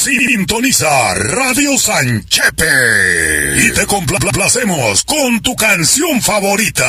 Sintoniza Radio Sanchepe y te complacemos con tu canción favorita.